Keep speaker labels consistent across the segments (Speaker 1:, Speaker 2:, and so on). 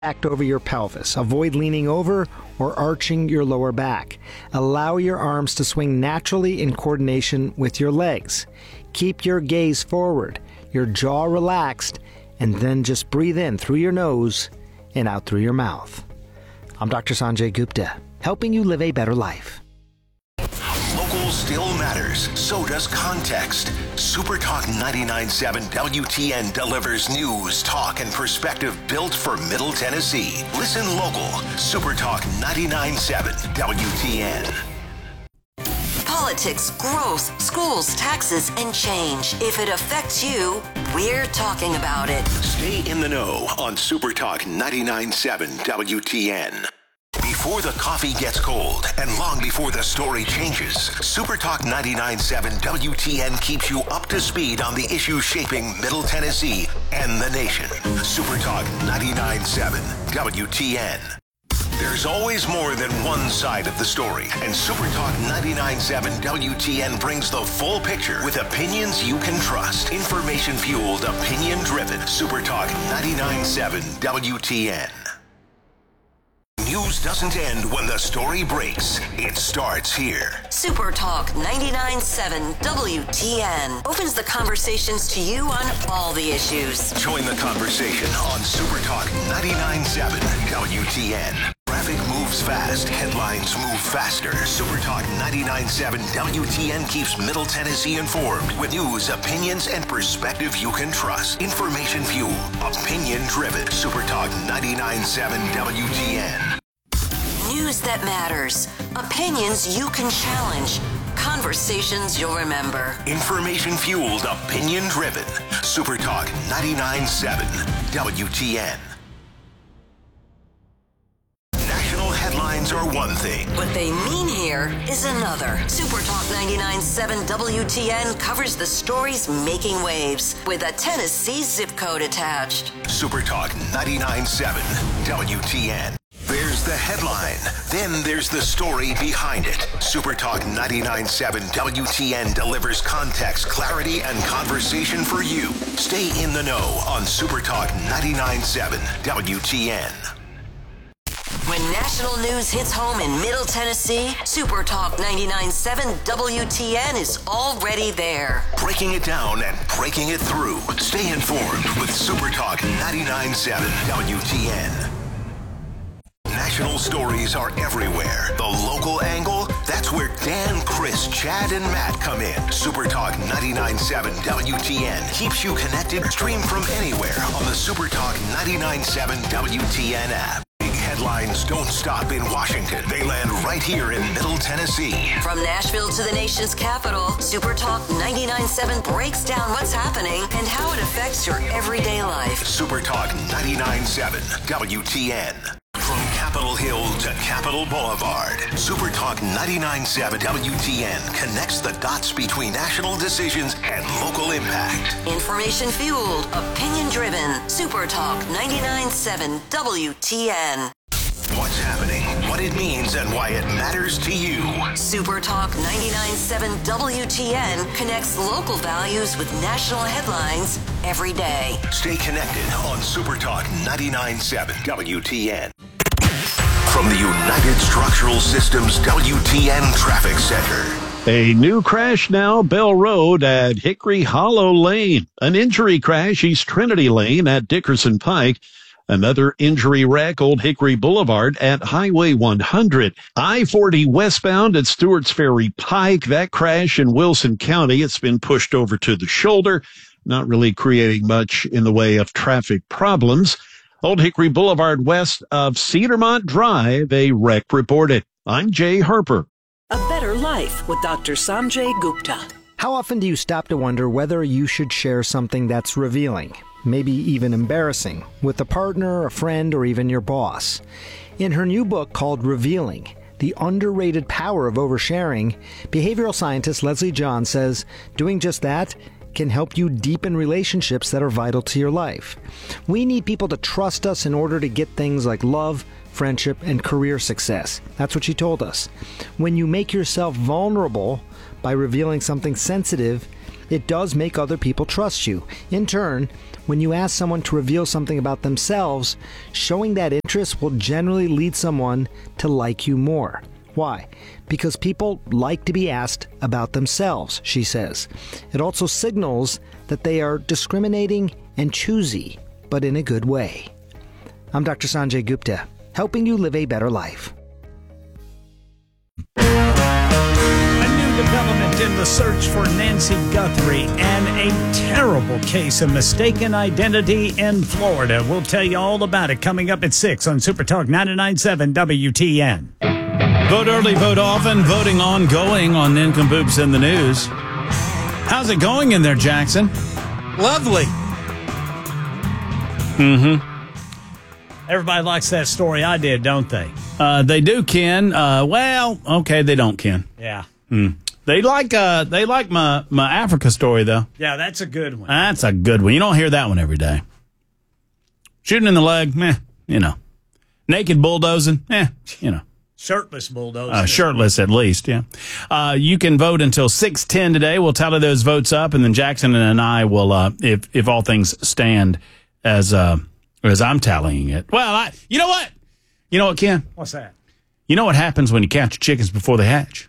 Speaker 1: Act over your pelvis. Avoid leaning over or arching your lower back. Allow your arms to swing naturally in coordination with your legs. Keep your gaze forward, your jaw relaxed, and then just breathe in through your nose and out through your mouth. I'm Dr. Sanjay Gupta, helping you live a better life.
Speaker 2: Local still matters. So does context. Super Talk 99.7 WTN delivers news, talk, and perspective built for Middle Tennessee. Listen local. Super Talk 99.7 WTN.
Speaker 3: Politics, growth, schools, taxes, and change. If it affects you, we're talking about it.
Speaker 2: Stay in the know on Super Talk 99.7 WTN. Before the coffee gets cold and long before the story changes, Super Talk 99.7 WTN keeps you up to speed on the issues shaping Middle Tennessee and the nation. Super Talk 99.7 WTN. There's always more than one side of the story, and Super Talk 99.7 WTN brings the full picture with opinions you can trust. Information-fueled, opinion-driven. Super Talk 99.7 WTN. News doesn't end when the story breaks. It starts here.
Speaker 3: Super Talk 99.7 WTN opens the conversations to you on all the issues.
Speaker 2: Join the conversation on Super Talk 99.7 WTN. Traffic moves fast. Headlines move faster. Super Talk 99.7 WTN keeps Middle Tennessee informed with news, opinions, and perspective you can trust. Information fueled, opinion driven. Super Talk 99.7 WTN.
Speaker 3: News that matters. Opinions you can challenge. Conversations you'll remember.
Speaker 2: Information fueled, opinion driven. Super Talk 99.7 WTN. National headlines are one thing.
Speaker 3: What they mean here is another. Super Talk 99.7 WTN covers the stories making waves with a Tennessee zip code attached.
Speaker 2: Super Talk 99.7 WTN. There's the headline, then there's the story behind it. Super Talk 99.7 WTN delivers context, clarity, and conversation for you. Stay in the know on Super Talk 99.7 WTN.
Speaker 3: When national news hits home in Middle Tennessee, Super Talk 99.7 WTN is already there.
Speaker 2: Breaking it down and breaking it through. Stay informed with Super Talk 99.7 WTN. National stories are everywhere. The local angle, that's where Dan, Chris, Chad, and Matt come in. Super Talk 99.7 WTN keeps you connected. Stream from anywhere on the Super Talk 99.7 WTN app. Big headlines don't stop in Washington. They land right here in Middle Tennessee.
Speaker 3: From Nashville to the nation's capital, Super Talk 99.7 breaks down what's happening and how it affects your everyday life.
Speaker 2: Super Talk 99.7 WTN. From Capitol Hill to Capitol Boulevard, Super Talk 99.7 WTN connects the dots between national decisions and local impact.
Speaker 3: Information fueled, opinion driven. Super Talk 99.7 WTN.
Speaker 2: What's happening, what it means, and why it matters to you.
Speaker 3: Super Talk 99.7 WTN connects local values with national headlines every day.
Speaker 2: Stay connected on Super Talk 99.7 WTN. From the United Structural Systems WTN Traffic Center.
Speaker 4: A new crash now, Bell Road at Hickory Hollow Lane. An injury crash, East Trinity Lane at Dickerson Pike. Another injury wreck, Old Hickory Boulevard at Highway 100. I-40 westbound at Stewart's Ferry Pike. That crash in Wilson County, it's been pushed over to the shoulder, not really creating much in the way of traffic problems. Old Hickory Boulevard west of Cedarmont Drive, a wreck reported. I'm Jay Harper.
Speaker 5: A better life with Dr. Sanjay Gupta.
Speaker 1: How often do you stop to wonder whether you should share something that's revealing, maybe even embarrassing, with a partner, a friend, or even your boss? In her new book called Revealing, The Underrated Power of Oversharing, behavioral scientist Leslie John says doing just that can help you deepen relationships that are vital to your life. We need people to trust us in order to get things like love, friendship, and career success. That's what she told us. When you make yourself vulnerable by revealing something sensitive, It does make other people trust you. In turn, when you ask someone to reveal something about themselves, showing that interest will generally lead someone to like you more. Why? Because people like to be asked about themselves, she says. It also signals that they are discriminating and choosy, but in a good way. I'm Dr. Sanjay Gupta, helping you live a better life.
Speaker 6: Development in the search for Nancy Guthrie and a terrible case of mistaken identity in Florida. We'll tell you all about it coming up at 6 on Super Talk 99.7 WTN.
Speaker 4: Vote early, vote often, voting ongoing on Nincompoops in the News. How's it going in there, Jackson?
Speaker 6: Lovely. Everybody likes that story I did, don't they?
Speaker 4: They do, Ken. Well, okay, they don't, Ken.
Speaker 6: Yeah.
Speaker 4: They like my Africa story, though.
Speaker 6: Yeah, that's a good one.
Speaker 4: That's a good one. You don't hear that one every day. Shooting in the leg, Naked bulldozing,
Speaker 6: Shirtless bulldozer.
Speaker 4: Shirtless, at least, yeah. You can vote until 6:10 today. We'll tally those votes up, and then Jackson and I will, if all things stand as I'm tallying it. Well, you know what? You know what, Ken?
Speaker 6: What's that?
Speaker 4: You know what happens when you count your chickens before they hatch?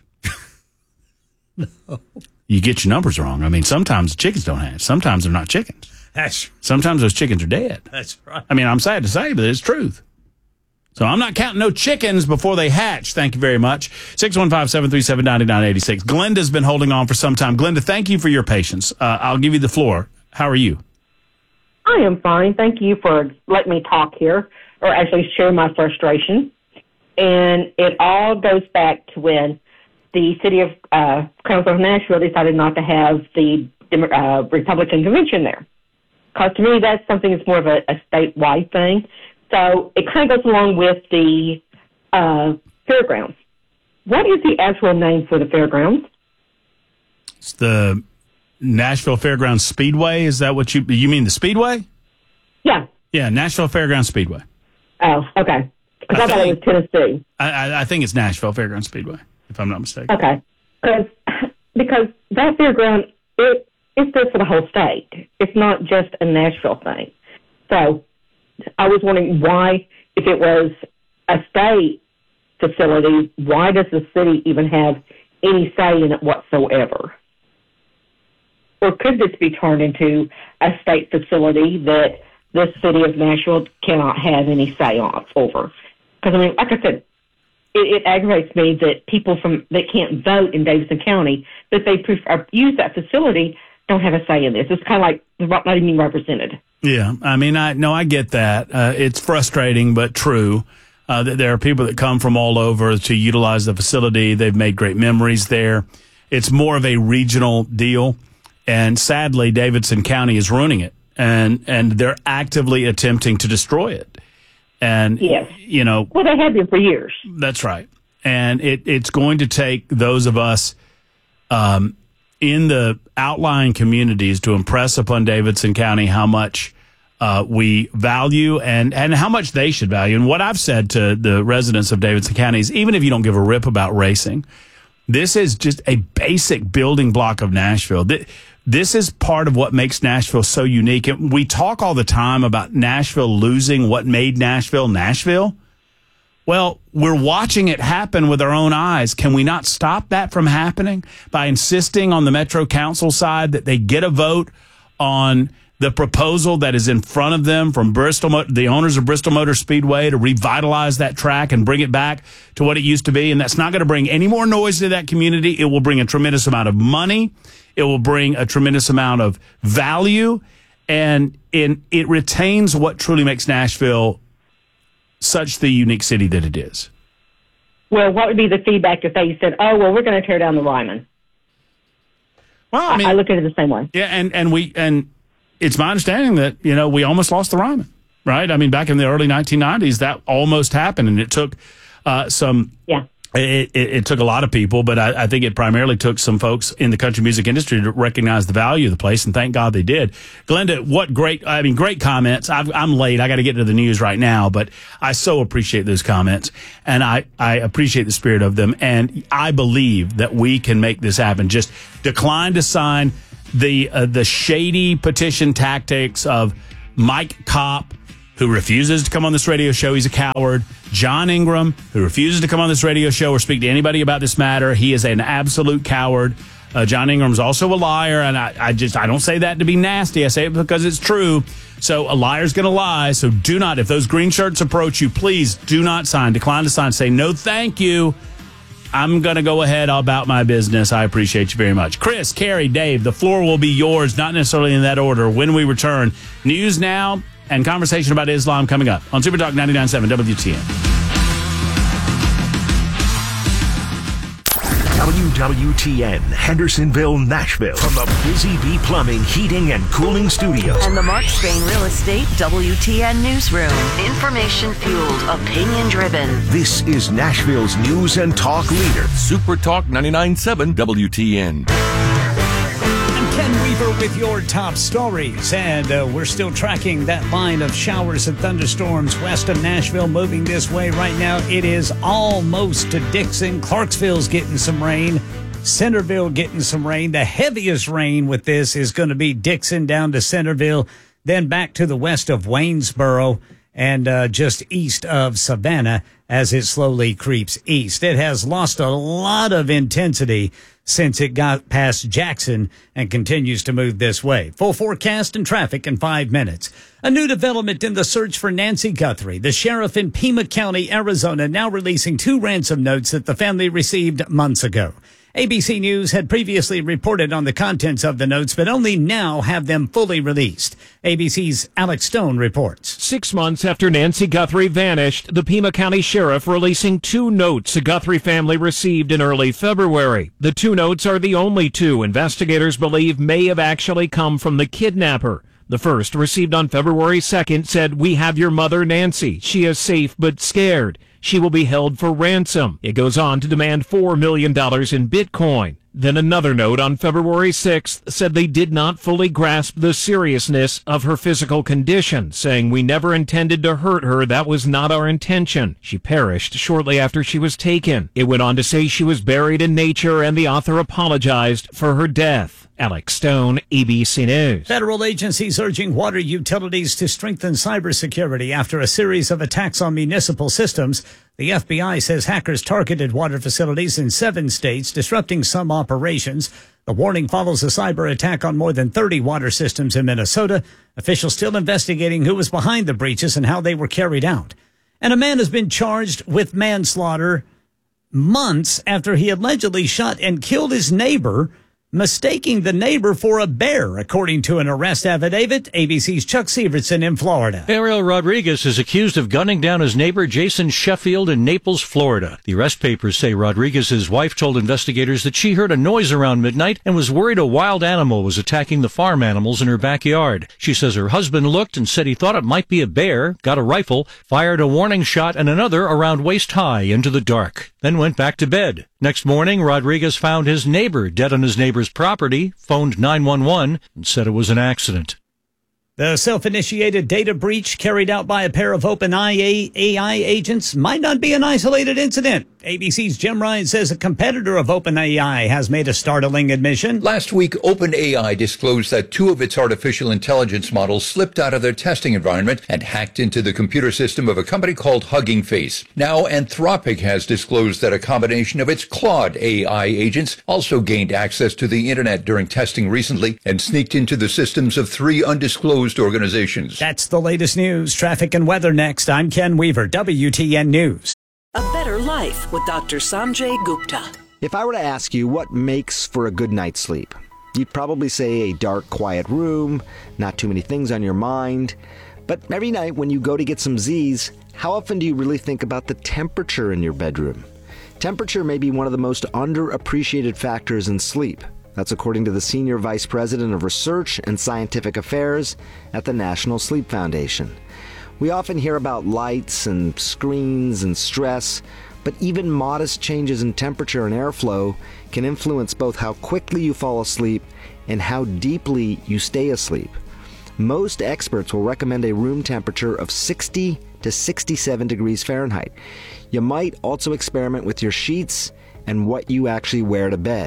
Speaker 4: No. You get your numbers wrong. I mean, sometimes the chickens don't hatch. Sometimes they're not chickens. Sometimes those chickens are dead.
Speaker 6: That's right.
Speaker 4: I mean, I'm sad to say, but it's truth. So I'm not counting no chickens before they hatch. Thank you very much. 615-737-9986. Glenda's been holding on for some time. Glenda, thank you for your patience. I'll give you the floor. How are you?
Speaker 7: I am fine. Thank you for letting me talk here, or actually share my frustration. And it all goes back to when the city of Council of Nashville decided not to have the Republican convention there. Because to me, that's something that's more of a statewide thing. So it kind of goes along with the fairgrounds. What is the actual name for the fairgrounds?
Speaker 4: It's the Nashville Fairgrounds Speedway. Is that what you mean, the Speedway?
Speaker 7: Yeah.
Speaker 4: Yeah, Nashville Fairgrounds Speedway.
Speaker 7: Oh, okay. Because I thought it was Tennessee.
Speaker 4: I think it's Nashville Fairgrounds Speedway, if I'm not mistaken.
Speaker 7: Okay. Because that fairground, it's there for the whole state. It's not just a Nashville thing. So I was wondering why, if it was a state facility, why does the city even have any say in it whatsoever? Or could this be turned into a state facility that the city of Nashville cannot have any say on over? Because, I mean, like I said, it aggravates me that people that can't vote in Davidson County, that they use that facility, don't have a say in this. It's kind of like they're not even represented.
Speaker 4: Yeah, I mean, I get that. It's frustrating, but true. That there are people that come from all over to utilize the facility. They've made great memories there. It's more of a regional deal. And sadly, Davidson County is ruining it, and they're actively attempting to destroy it. And,
Speaker 7: yes.
Speaker 4: Well,
Speaker 7: they have been for years.
Speaker 4: That's right. And it's going to take those of us in the outlying communities to impress upon Davidson County how much we value and how much they should value. And what I've said to the residents of Davidson County is, even if you don't give a rip about racing, this is just a basic building block of Nashville. This is part of what makes Nashville so unique. And we talk all the time about Nashville losing what made Nashville Nashville. Well, we're watching it happen with our own eyes. Can we not stop that from happening by insisting on the Metro Council side that they get a vote on the proposal that is in front of them from Bristol, the owners of Bristol Motor Speedway, to revitalize that track and bring it back to what it used to be? And that's not going to bring any more noise to that community. It will bring a tremendous amount of money. It will bring a tremendous amount of value, and it retains what truly makes Nashville such the unique city that it is.
Speaker 7: Well, what would be the feedback if they said, "Oh, well, we're going to tear down the Ryman"?
Speaker 4: Well, I mean,
Speaker 7: I look at it the same way.
Speaker 4: Yeah, and it's my understanding that we almost lost the Ryman, right? I mean, back in the early 1990s, that almost happened, and it took some. Yeah. It took a lot of people, but I think it primarily took some folks in the country music industry to recognize the value of the place, and thank God they did. Glenda, great comments. I'm late. I got to get to the news right now, but I so appreciate those comments, and I appreciate the spirit of them, and I believe that we can make this happen. Just decline to sign
Speaker 8: the shady petition tactics of Mike Kopp, who refuses to come on this radio show. He's a coward. John Ingram, who refuses to come on this radio show or speak to anybody about this matter. He is an absolute coward. John Ingram's also a liar, and I don't say that to be nasty. I say it because it's true. So a liar's going to lie. So do not, if those green shirts approach you, please do not sign. Decline to sign. Say no, thank you. I'm going to go ahead about my business. I appreciate you very much. Chris, Carrie, Dave, the floor will be yours, not necessarily in that order. When we return, news now and conversation about Islam coming up on Super Talk 99.7 WTN.
Speaker 2: WWTN, Hendersonville, Nashville. From the Busy Bee Plumbing, Heating, and Cooling Studios.
Speaker 3: And the Mark Spain Real Estate WTN Newsroom. Information-fueled, opinion-driven.
Speaker 2: This is Nashville's news and talk leader.
Speaker 9: Super Talk 99.7 WTN.
Speaker 6: Ken Weaver with your top stories, and we're still tracking that line of showers and thunderstorms west of Nashville moving this way right now. It is almost to Dixon. Clarksville's getting some rain. Centerville getting some rain. The heaviest rain with this is going to be Dixon down to Centerville, then back to the west of Waynesboro and just east of Savannah as it slowly creeps east. It has lost a lot of intensity since it got past Jackson and continues to move this way. Full forecast and traffic in 5 minutes. A new development in the search for Nancy Guthrie. The sheriff in Pima County, Arizona, now releasing 2 ransom notes that the family received months ago. ABC News had previously reported on the contents of the notes, but only now have them fully released. ABC's Alex Stone reports.
Speaker 10: 6 months after Nancy Guthrie vanished, the Pima County Sheriff releasing 2 notes the Guthrie family received in early February. The 2 notes are the only 2 investigators believe may have actually come from the kidnapper. The first, received on February 2nd, said, "We have your mother, Nancy. She is safe but scared. She will be held for ransom." It goes on to demand $4 million in Bitcoin. Then another note on February 6th said they did not fully grasp the seriousness of her physical condition, saying, "We never intended to hurt her. That was not our intention. She perished shortly after she was taken." It went on to say she was buried in nature, and the author apologized for her death. Alex Stone, ABC News.
Speaker 6: Federal agencies urging water utilities to strengthen cybersecurity after a series of attacks on municipal systems. The FBI says hackers targeted water facilities in 7 states, disrupting some operations. The warning follows a cyber attack on more than 30 water systems in Minnesota. Officials still investigating who was behind the breaches and how they were carried out. And a man has been charged with manslaughter months after he allegedly shot and killed his neighbor, mistaking the neighbor for a bear, according to an arrest affidavit. ABC's Chuck Severson in Florida.
Speaker 11: Ariel Rodriguez is accused of gunning down his neighbor Jason Sheffield in Naples, Florida. The arrest papers say Rodriguez's wife told investigators that she heard a noise around midnight and was worried a wild animal was attacking the farm animals in her backyard. She says her husband looked and said he thought it might be a bear, got a rifle, fired a warning shot and another around waist high into the dark, then went back to bed. Next morning, Rodriguez found his neighbor dead on his neighbor's property, phoned 911, and said it was an accident.
Speaker 6: The self-initiated data breach carried out by a pair of OpenAI AI agents might not be an isolated incident. ABC's Jim Ryan says a competitor of OpenAI has made a startling admission.
Speaker 12: Last week, OpenAI disclosed that 2 of its artificial intelligence models slipped out of their testing environment and hacked into the computer system of a company called Hugging Face. Now, Anthropic has disclosed that a combination of its Claude AI agents also gained access to the internet during testing recently and sneaked into the systems of 3 undisclosed organizations.
Speaker 6: That's the latest news. Traffic and weather next. I'm Ken Weaver, WTN News.
Speaker 5: A Better Life with Dr. Sanjay Gupta.
Speaker 1: If I were to ask you what makes for a good night's sleep, you'd probably say a dark, quiet room, not too many things on your mind. But every night when you go to get some Z's, how often do you really think about the temperature in your bedroom? Temperature may be one of the most underappreciated factors in sleep. That's according to the Senior Vice President of Research and Scientific Affairs at the National Sleep Foundation. We often hear about lights and screens and stress, but even modest changes in temperature and airflow can influence both how quickly you fall asleep and how deeply you stay asleep. Most experts will recommend a room temperature of 60 to 67 degrees Fahrenheit. You might also experiment with your sheets and what you actually wear to bed.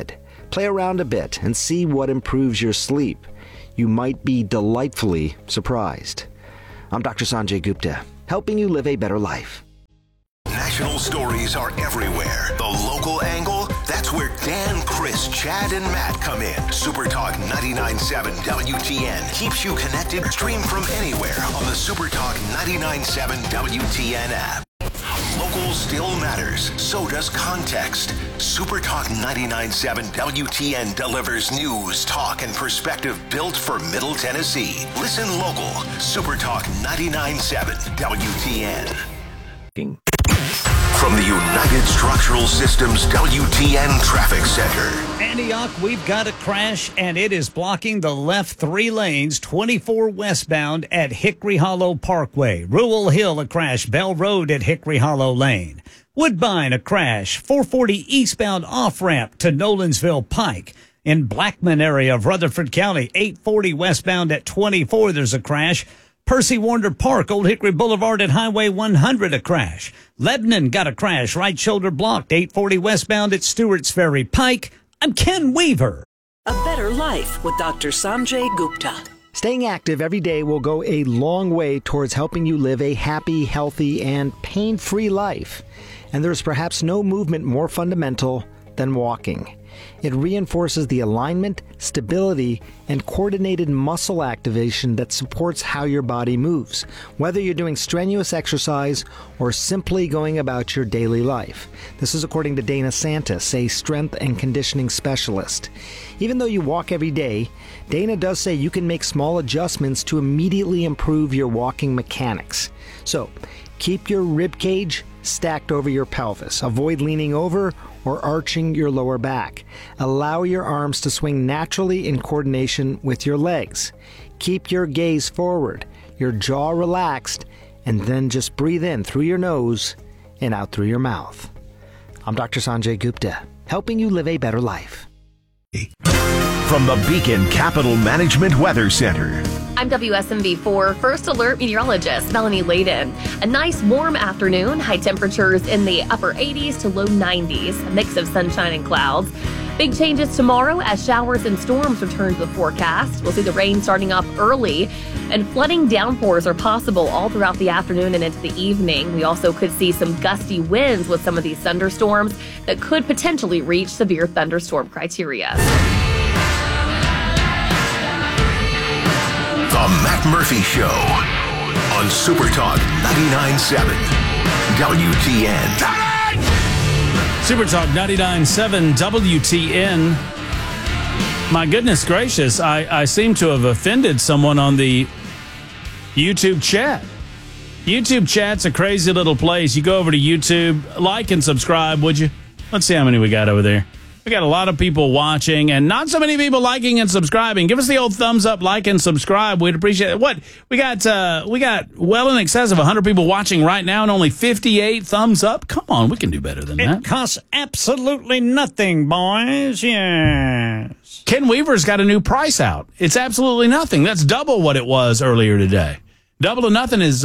Speaker 1: Play around a bit and see what improves your sleep. You might be delightfully surprised. I'm Dr. Sanjay Gupta, helping you live a better life.
Speaker 2: National stories are everywhere. The local angle, that's where Dan, Chris, Chad, and Matt come in. Super Talk 99.7 WTN keeps you connected. Stream from anywhere on the Super Talk 99.7 WTN app. Local still matters. So does context. Super Talk 99.7 WTN delivers news, talk, and perspective built for Middle Tennessee. Listen local. Super Talk 99.7 WTN. From the United Structural Systems WTN Traffic Center.
Speaker 6: Antioch, we've got a crash, and it is blocking the left 3 lanes, 24 westbound at Hickory Hollow Parkway. Rural Hill, a crash. Bell Road at Hickory Hollow Lane. Woodbine, a crash. 440 eastbound off-ramp to Nolensville Pike. In Blackman area of Rutherford County, 840 westbound at 24, there's a crash. Percy Warner Park, Old Hickory Boulevard at Highway 100, a crash. Lebanon got a crash, right shoulder blocked, 840 westbound at Stewart's Ferry Pike. I'm Ken Weaver.
Speaker 5: A Better Life with Dr. Sanjay Gupta.
Speaker 1: Staying active every day will go a long way towards helping you live a happy, healthy, and pain-free life. And there's perhaps no movement more fundamental than walking. It reinforces the alignment, stability, and coordinated muscle activation that supports how your body moves, whether you're doing strenuous exercise or simply going about your daily life. This is according to Dana Santis, a strength and conditioning specialist. Even though you walk every day, Dana does say you can make small adjustments to immediately improve your walking mechanics. So, keep your rib cage stacked over your pelvis. Avoid leaning over or arching your lower back. Allow your arms to swing naturally in coordination with your legs. Keep your gaze forward, your jaw relaxed, and then just breathe in through your nose and out through your mouth. I'm Dr. Sanjay Gupta, helping you live a better life.
Speaker 2: From the Beacon Capital Management Weather Center.
Speaker 13: I'm WSMV4 First Alert meteorologist Melanie Layden. A nice warm afternoon, high temperatures in the upper 80s to low 90s, a mix of sunshine and clouds. Big changes tomorrow as showers and storms return to the forecast. We'll see the rain starting up early, and flooding downpours are possible all throughout the afternoon and into the evening. We also could see some gusty winds with some of these thunderstorms that could potentially reach severe thunderstorm criteria.
Speaker 2: The Matt Murphy Show on Super Talk 99.7 WTN.
Speaker 8: Super Talk 99.7 WTN. My goodness gracious, I seem to have offended someone on the YouTube chat. YouTube chat's a crazy little place. You go over to YouTube, like and subscribe, would you? Let's see how many we got over there. We got a lot of people watching and not so many people liking and subscribing. Give us the old thumbs up, like and subscribe. We'd appreciate it. What? We got well in excess of 100 people watching right now and only 58 thumbs up. Come on, we can do better than that.
Speaker 6: It costs absolutely nothing, boys. Yes.
Speaker 8: Ken Weaver's got a new price out. It's absolutely nothing. That's double what it was earlier today. Double to nothing is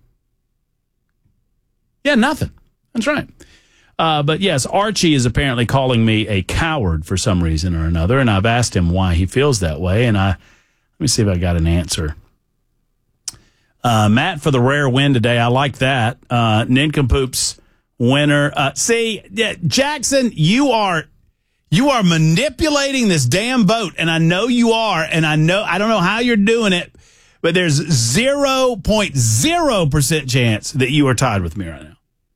Speaker 8: nothing. That's right. But yes, Archie is apparently calling me a coward for some reason or another, and I've asked him why he feels that way, and let me see if I got an answer. Matt for the rare win today. I like that. Nincompoops winner. Jackson, you are manipulating this damn boat, and I know you are, and I don't know how you're doing it, but there's 0.0% chance that you are tied with me right now.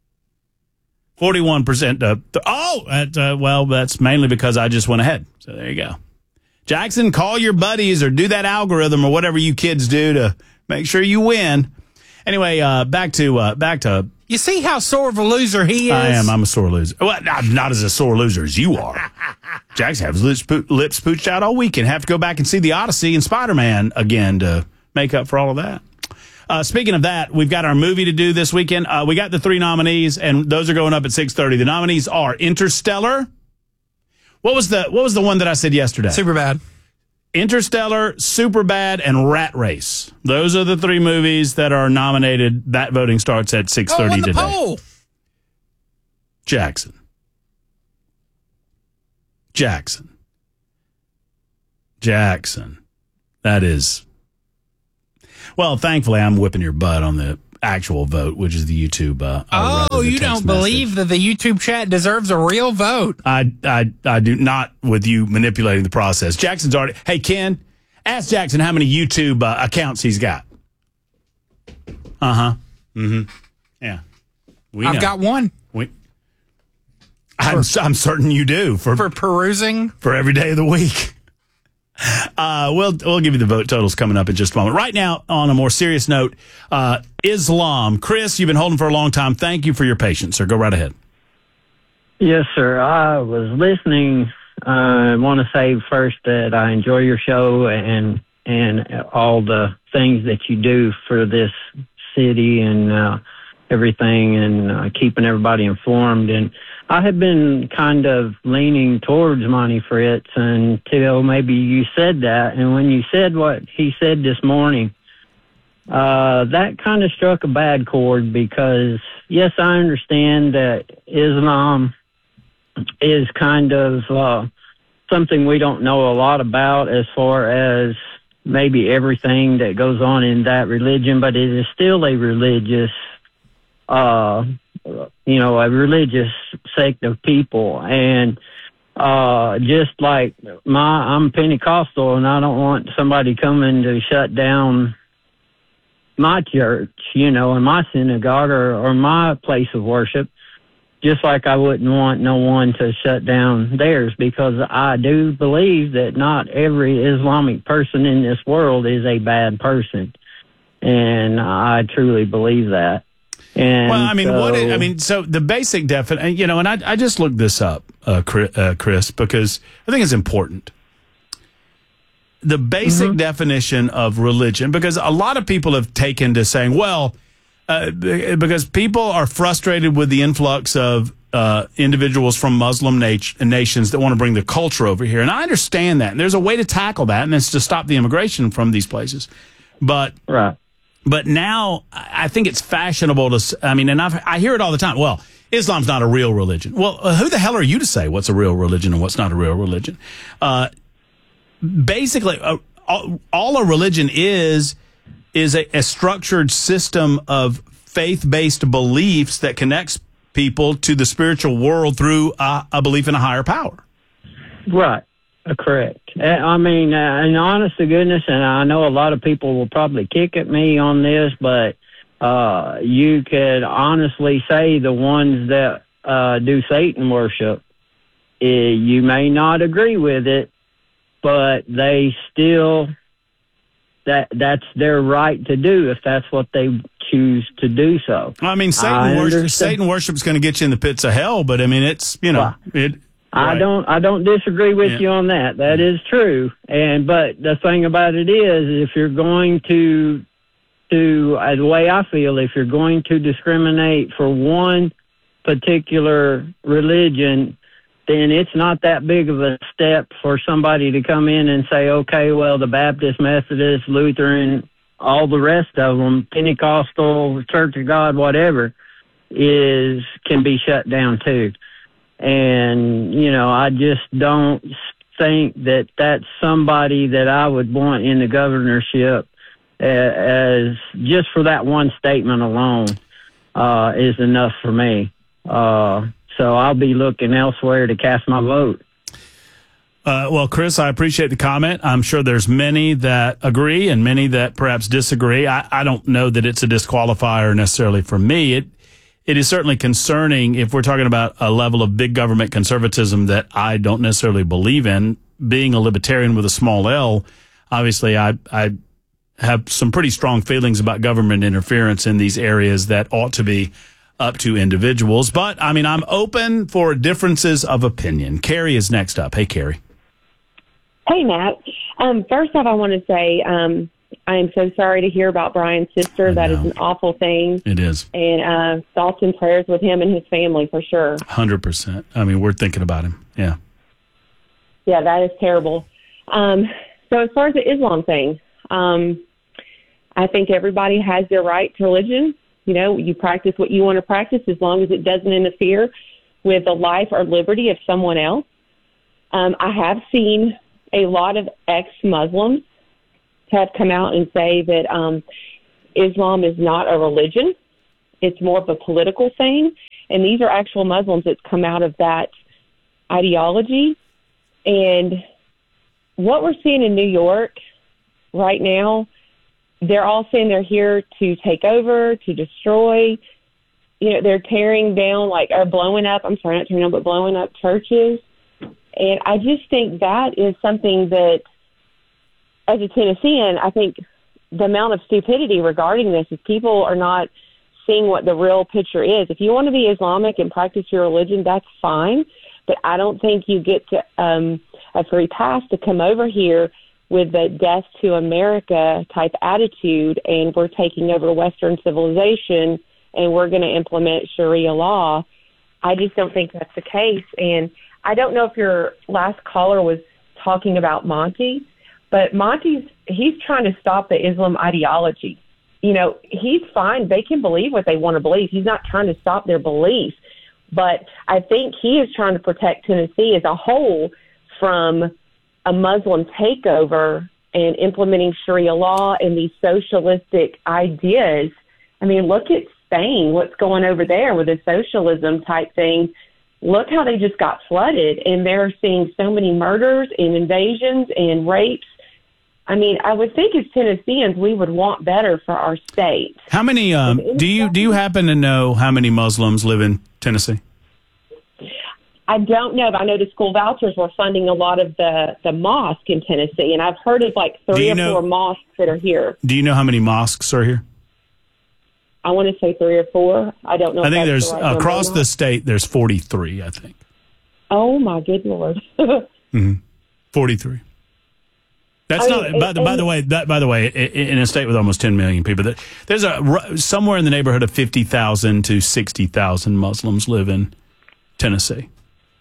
Speaker 8: 41%. Well, that's mainly because I just went ahead. So there you go. Jackson, call your buddies or do that algorithm or whatever you kids do to make sure you win. Anyway, back to.
Speaker 14: You see how sore of a loser he is?
Speaker 8: I am. I'm a sore loser. Well, I'm not as a sore loser as you are. Jackson has his lips pooched out all weekend. Have to go back and see the Odyssey and Spider-Man again to make up for all of that. Speaking of that, we've got our movie to do this weekend. We got the 3 nominees, and those are going up at 6:30. The nominees are Interstellar. What was the one that I said yesterday?
Speaker 14: Superbad.
Speaker 8: Interstellar, Superbad, and Rat Race. Those are the 3 movies that are nominated. That voting starts at 6:30 today.
Speaker 14: Poll.
Speaker 8: Jackson. Jackson. That is. Well, thankfully, I'm whipping your butt on the actual vote, which is the YouTube.
Speaker 14: You don't believe that the YouTube chat deserves a real vote?
Speaker 8: I do not, with you manipulating the process. Jackson's already. Hey, Ken, ask Jackson how many YouTube accounts he's got. Yeah.
Speaker 14: I've got one.
Speaker 8: I'm certain you do for
Speaker 14: perusing
Speaker 8: for every day of the week. We'll give you the vote totals coming up in just a moment. Right now, on a more serious note, Islam. Chris, you've been holding for a long time. Thank you for your patience, sir. Go right ahead.
Speaker 15: Yes, sir. I was listening. I want to say first that I enjoy your show and all the things that you do for this city and everything, and keeping everybody informed. And I have been kind of leaning towards Monty Fritz until maybe you said that. And when you said what he said this morning, that kind of struck a bad chord, because, yes, I understand that Islam is kind of something we don't know a lot about as far as maybe everything that goes on in that religion, but it is still a religious a religious sect of people. And just like I'm Pentecostal, and I don't want somebody coming to shut down my church, and my synagogue or my place of worship, just like I wouldn't want no one to shut down theirs, because I do believe that not every Islamic person in this world is a bad person. And I truly believe that. And
Speaker 8: so the basic definition, and I just looked this up, Chris, because I think it's important. The basic definition of religion, because a lot of people have taken to saying, well, because people are frustrated with the influx of individuals from Muslim nations that want to bring the culture over here. And I understand that. And there's a way to tackle that, and it's to stop the immigration from these places. But now I think it's fashionable to, and I hear it all the time. Well, Islam's not a real religion. Well, who the hell are you to say what's a real religion and what's not a real religion? Basically, all a religion is a structured system of faith-based beliefs that connects people to the spiritual world through a belief in a higher power.
Speaker 15: Right. Correct. And honest to goodness, and I know a lot of people will probably kick at me on this, but you could honestly say the ones that do Satan worship, you may not agree with it, but they still, that's their right to do if that's what they choose to do so.
Speaker 8: Satan worship is going to get you in the pits of hell, but it's,
Speaker 15: I don't disagree with you on that. That is true. But the thing about it is, if you're going to the way I feel, if you're going to discriminate for one particular religion, then it's not that big of a step for somebody to come in and say, okay, well, the Baptist, Methodist, Lutheran, all the rest of them, Pentecostal, Church of God, whatever, can be shut down too. And, I just don't think that that's somebody that I would want in the governorship as just for that one statement alone is enough for me. So I'll be looking elsewhere to cast my vote.
Speaker 8: Well, Chris, I appreciate the comment. I'm sure there's many that agree and many that perhaps disagree. I don't know that it's a disqualifier necessarily for me. It is certainly concerning if we're talking about a level of big government conservatism that I don't necessarily believe in. Being a libertarian with a small L, obviously I have some pretty strong feelings about government interference in these areas that ought to be up to individuals. But, I'm open for differences of opinion. Carrie is next up. Hey, Carrie.
Speaker 16: Hey, Matt. First off, I want to say I am so sorry to hear about Brian's sister. That is an awful thing.
Speaker 8: It is.
Speaker 16: And thoughts and prayers with him and his family for sure.
Speaker 8: 100%. We're thinking about him. Yeah.
Speaker 16: Yeah, that is terrible. So as far as the Islam thing, I think everybody has their right to religion. You practice what you want to practice as long as it doesn't interfere with the life or liberty of someone else. I have seen a lot of ex-Muslims have come out and say that Islam is not a religion. It's more of a political thing. And these are actual Muslims that's come out of that ideology. And what we're seeing in New York right now, they're all saying they're here to take over, to destroy. You know, they're tearing down, or blowing up, I'm sorry, not tearing down, but blowing up churches. And I just think that is something that, as a Tennessean, I think the amount of stupidity regarding this is people are not seeing what the real picture is. If you want to be Islamic and practice your religion, that's fine. But I don't think you get to, a free pass to come over here with the death to America type attitude, and we're taking over Western civilization and we're going to implement Sharia law. I just don't think that's the case. And I don't know if your last caller was talking about Monty, but he's trying to stop the Islam ideology. You know, he's fine. They can believe what they want to believe. He's not trying to stop their beliefs. But I think he is trying to protect Tennessee as a whole from a Muslim takeover and implementing Sharia law and these socialistic ideas. I mean, look at Spain, what's going over there with a socialism type thing. Look how they just got flooded, and they're seeing so many murders and invasions and rapes. I mean, I would think as Tennesseans, we would want better for our state.
Speaker 8: How many, do you happen to know how many Muslims live in Tennessee?
Speaker 16: I don't know, but I know the school vouchers were funding a lot of the mosque in Tennessee, and I've heard of 3 or 4 mosques that are here.
Speaker 8: Do you know how many mosques are here?
Speaker 16: I want to say 3 or 4. I don't know.
Speaker 8: I think there's, across the state, there's 43, I think.
Speaker 16: Oh, my good Lord.
Speaker 8: 43. That's by the way, in a state with almost 10 million people, there's somewhere in the neighborhood of 50,000 to 60,000 Muslims live in Tennessee.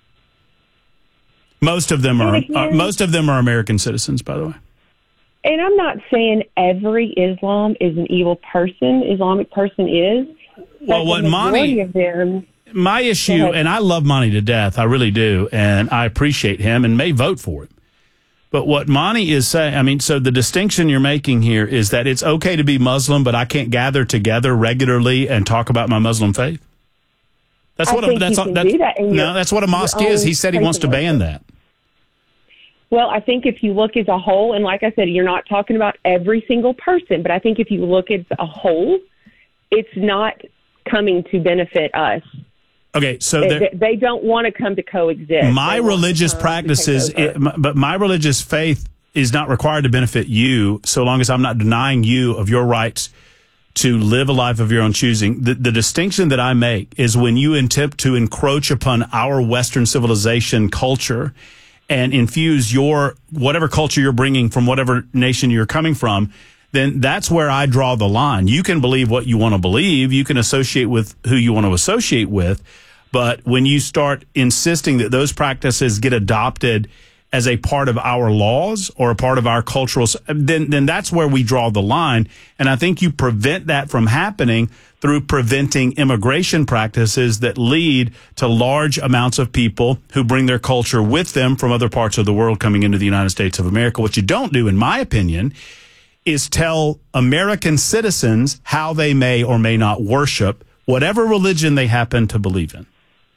Speaker 8: Most of them are American citizens, by the way.
Speaker 16: And I'm not saying every Islam is an evil person. Islamic person is.
Speaker 8: Well, what my issue, and I love Monty to death, I really do, and I appreciate him and may vote for him. But what Monty is saying, so the distinction you're making here is that it's okay to be Muslim, but I can't gather together regularly and talk about my Muslim faith. That's what a mosque is. He said he wants to ban that.
Speaker 16: Well, I think if you look as a whole, and like I said, you're not talking about every single person, but I think if you look as a whole, it's not coming to benefit us.
Speaker 8: Okay, so
Speaker 16: they don't want to come to coexist.
Speaker 8: My religious practices, but my religious faith is not required to benefit you, so long as I'm not denying you of your rights to live a life of your own choosing. The distinction that I make is when you attempt to encroach upon our Western civilization culture and infuse your whatever culture you're bringing from whatever nation you're coming from, then that's where I draw the line. You can believe what you want to believe. You can associate with who you want to associate with. But when you start insisting that those practices get adopted as a part of our laws or a part of our cultural, then that's where we draw the line. And I think you prevent that from happening through preventing immigration practices that lead to large amounts of people who bring their culture with them from other parts of the world coming into the United States of America. What you don't do, in my opinion, is tell American citizens how they may or may not worship whatever religion they happen to believe in.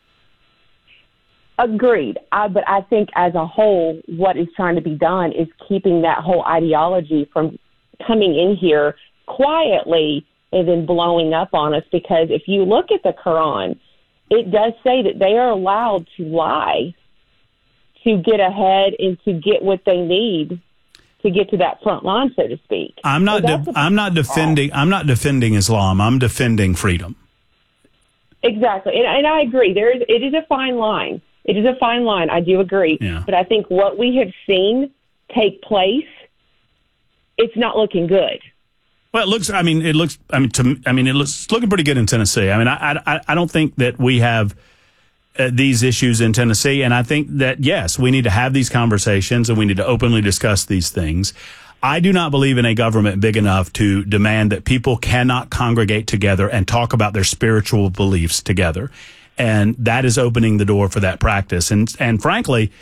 Speaker 16: Agreed. But I think as a whole, what is trying to be done is keeping that whole ideology from coming in here quietly and then blowing up on us. Because if you look at the Quran, it does say that they are allowed to lie to get ahead and to get what they need to get to that front line, so to speak.
Speaker 8: I'm not defending Islam. I'm defending freedom.
Speaker 16: Exactly. And I agree. It is a fine line. It is a fine line. I do agree.
Speaker 8: Yeah.
Speaker 16: But I think what we have seen take place, it's not looking good.
Speaker 8: Well, it looks looking pretty good in Tennessee. I mean, I don't think that we have these issues in Tennessee. And I think that, yes, we need to have these conversations and we need to openly discuss these things. I do not believe in a government big enough to demand that people cannot congregate together and talk about their spiritual beliefs together. And that is opening the door for that practice. And frankly,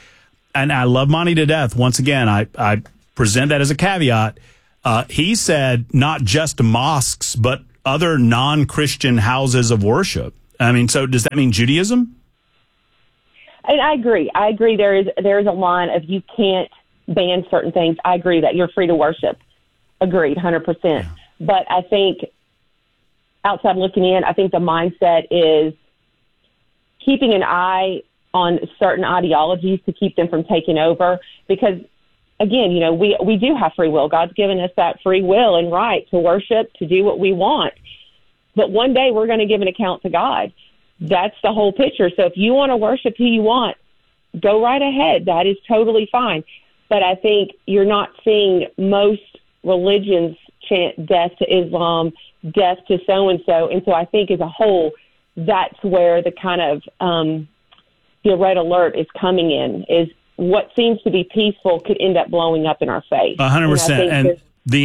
Speaker 8: and I love Monty to death. Once again, I present that as a caveat. He said not just mosques, but other non-Christian houses of worship. I mean, so does that mean Judaism?
Speaker 16: And I agree. There is a line of you can't ban certain things. I agree that you're free to worship. Agreed, 100%. Yeah. But I think outside looking in, I think the mindset is keeping an eye on certain ideologies to keep them from taking over. Because, again, you know, we do have free will. God's given us that free will and right to worship, to do what we want. But one day we're going to give an account to God. That's the whole picture. So if you want to worship who you want, go right ahead. That is totally fine. But I think you're not seeing most religions chant death to Islam, death to so-and-so. And so I think as a whole, that's where the kind of the red alert is coming in, is what seems to be peaceful could end up blowing up in our face.
Speaker 8: 100%. And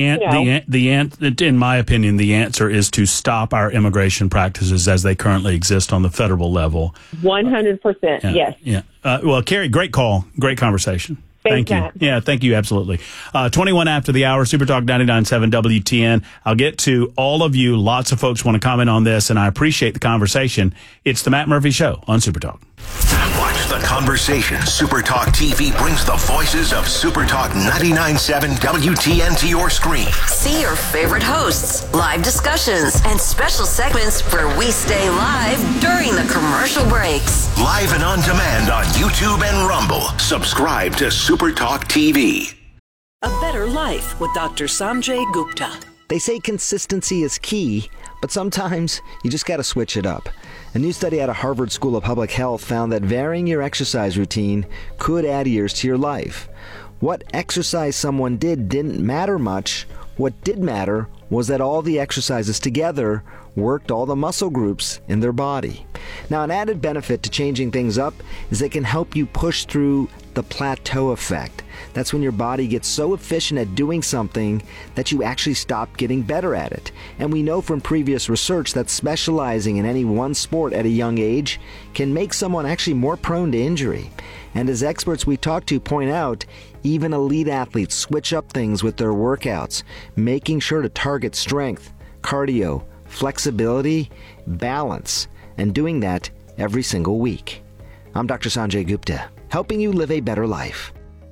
Speaker 8: in my opinion, the answer is to stop our immigration practices as they currently exist on the federal level.
Speaker 16: 100%, yes.
Speaker 8: Yeah. Well, Carrie, great call. Great conversation. Thank you. Yeah, thank you. Absolutely. 21 after the hour, Super Talk 99.7 WTN. I'll get to all of you. Lots of folks want to comment on this, and I appreciate the conversation. It's the Matt Murphy Show on Super Talk.
Speaker 2: Watch the conversation. Super Talk TV brings the voices of Super Talk 99.7 WTN to your screen.
Speaker 3: See your favorite hosts, live discussions, and special segments where we stay live during the commercial breaks.
Speaker 2: Live and on demand on YouTube and Rumble. Subscribe to Super Talk TV.
Speaker 5: A Better Life with Dr. Sanjay Gupta.
Speaker 1: They say consistency is key, but sometimes you just got to switch it up. A new study out of Harvard School of Public Health found that varying your exercise routine could add years to your life. What exercise someone didn't matter much. What did matter was that all the exercises together worked all the muscle groups in their body. Now, an added benefit to changing things up is it can help you push through the plateau effect. That's when your body gets so efficient at doing something that you actually stop getting better at it. And we know from previous research that specializing in any one sport at a young age can make someone actually more prone to injury. And as experts we talk to point out, even elite athletes switch up things with their workouts, making sure to target strength, cardio, flexibility, balance, and doing that every single week. I'm Dr. Sanjay Gupta, helping you live a better life.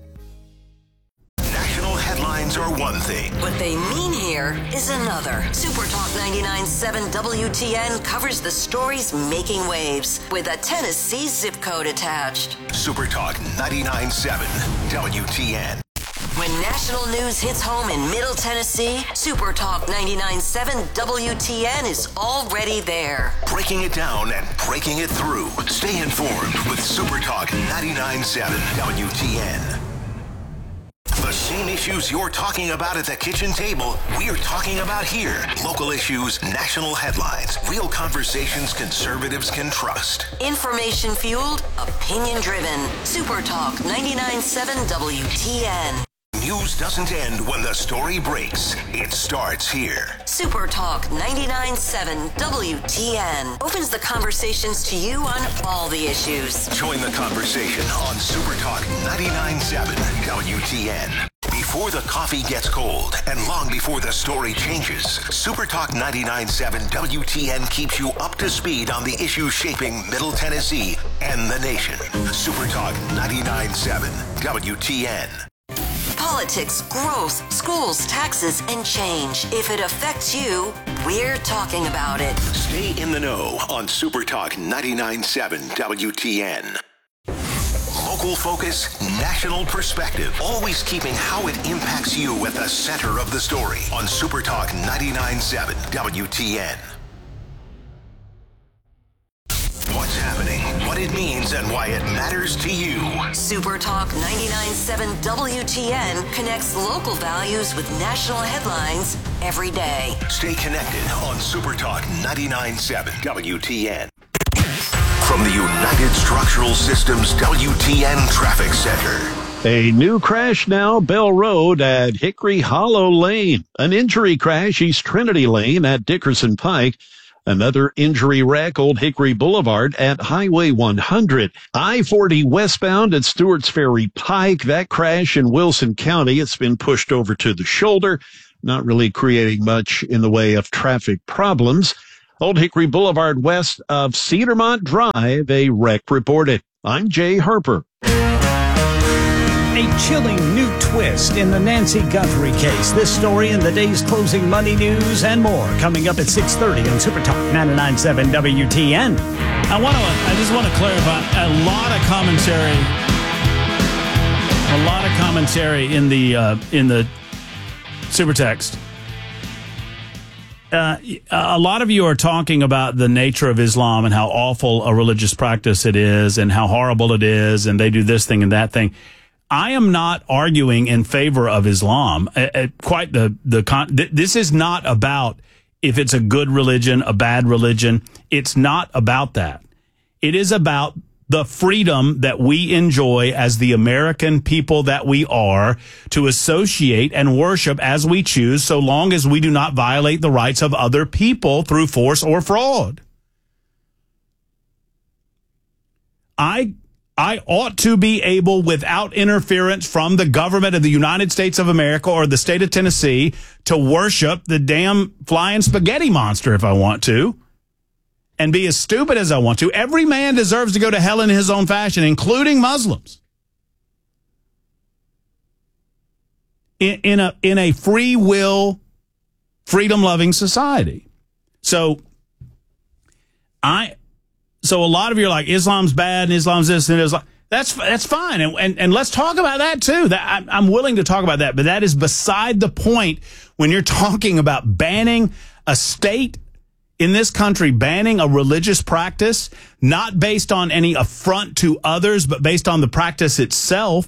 Speaker 2: National headlines are one thing.
Speaker 3: What they mean here is another. Super Talk 99.7 WTN covers the stories making waves with a Tennessee zip code attached.
Speaker 2: Super Talk 99.7 WTN.
Speaker 3: When national news hits home in Middle Tennessee, Super Talk 99.7 WTN is already there.
Speaker 2: Breaking it down and breaking it through. Stay informed with Super Talk 99.7 WTN. The same issues you're talking about at the kitchen table, we're talking about here. Local issues, national headlines, real conversations conservatives can trust.
Speaker 3: Information fueled, opinion driven. Super Talk 99.7 WTN.
Speaker 2: News doesn't end when the story breaks. It starts here.
Speaker 3: Super Talk 99.7 WTN opens the conversations to you on all the issues.
Speaker 2: Join the conversation on Super Talk 99.7 WTN. Before the coffee gets cold and long before the story changes, Super Talk 99.7 WTN keeps you up to speed on the issues shaping Middle Tennessee and the nation. Super Talk 99.7 WTN.
Speaker 3: Politics, growth, schools, taxes, and change. If it affects you, we're talking about it.
Speaker 2: Stay in the know on Super Talk 99.7 WTN. Local focus, national perspective. Always keeping how it impacts you at the center of the story on Super Talk 99.7 WTN. What's happening, what it means, and why it matters to you.
Speaker 3: Super Talk 99.7 WTN connects local values with national headlines every day.
Speaker 2: Stay connected on Super Talk 99.7 WTN. From the United Structural Systems WTN Traffic Center.
Speaker 4: A new crash now, Bell Road at Hickory Hollow Lane. An injury crash, East Trinity Lane at Dickerson Pike. Another injury wreck, Old Hickory Boulevard at Highway 100. I-40 westbound at Stewart's Ferry Pike. That crash in Wilson County, it's been pushed over to the shoulder, not really creating much in the way of traffic problems. Old Hickory Boulevard west of Cedarmont Drive, a wreck reported. I'm Jay Harper.
Speaker 6: A chilling new twist in the Nancy Guthrie case. This story and the day's closing money news and more coming up at 6:30 on Super Talk 99.7 WTN.
Speaker 8: I just want to clarify a lot of commentary in the super text. A lot of you are talking about the nature of Islam and how awful a religious practice it is and how horrible it is, and they do this thing and that thing. I am not arguing in favor of Islam. This is not about if it's a good religion, a bad religion. It's not about that. It is about the freedom that we enjoy as the American people that we are to associate and worship as we choose, so long as we do not violate the rights of other people through force or fraud. I ought to be able, without interference from the government of the United States of America or the state of Tennessee, to worship the damn flying spaghetti monster if I want to, and be as stupid as I want to. Every man deserves to go to hell in his own fashion, including Muslims. In a free will, freedom-loving society. So a lot of you are like, Islam's bad and Islam's this and Islam. That's fine. And let's talk about that too. I'm willing to talk about that, but that is beside the point when you're talking about banning a state in this country, banning a religious practice, not based on any affront to others, but based on the practice itself,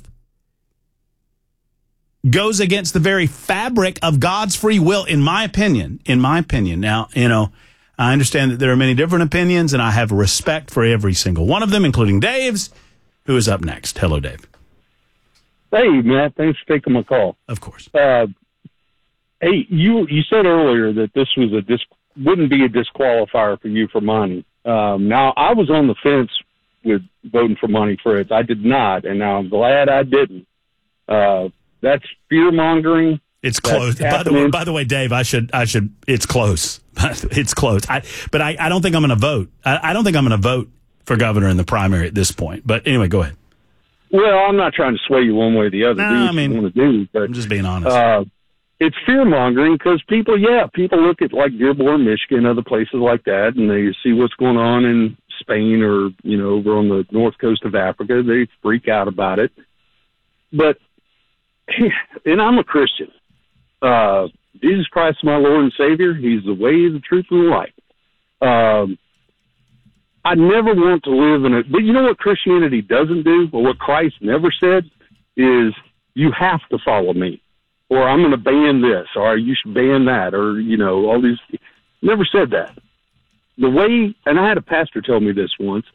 Speaker 8: goes against the very fabric of God's free will, in my opinion. Now, I understand that there are many different opinions, and I have respect for every single one of them, including Dave's, who is up next. Hello, Dave.
Speaker 17: Hey, Matt. Thanks for taking my call.
Speaker 8: Of course.
Speaker 17: Hey, you said earlier that this was wouldn't be a disqualifier for you for Monty. Now, I was on the fence with voting for Monty Fritz. I did not, and now I'm glad I didn't. That's fear-mongering.
Speaker 8: It's close. By the way, Dave, I should. It's close. It's close. But I don't think I'm going to vote. I don't think I'm going to vote for governor in the primary at this point. But anyway, go ahead.
Speaker 17: Well, I'm not trying to sway you one way or the other. But
Speaker 8: I'm just being honest.
Speaker 17: It's fear-mongering because people look at like Dearborn, Michigan, other places like that, and they see what's going on in Spain or, over on the north coast of Africa. They freak out about it. But, and I'm a Christian. Jesus Christ is my Lord and Savior. He's the way, the truth, and the light. I never want to live in but you know what Christianity doesn't do, or what Christ never said, is you have to follow me, or I'm going to ban this, or you should ban that, or, all these. Never said that. The way, and I had a pastor tell me this once,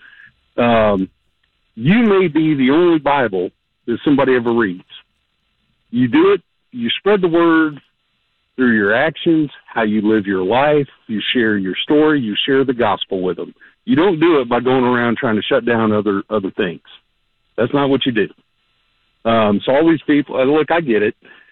Speaker 17: you may be the only Bible that somebody ever reads. You do it, you spread the word through your actions, how you live your life, you share your story, you share the gospel with them. You don't do it by going around trying to shut down other things. That's not what you do. So all these people, look, I get it.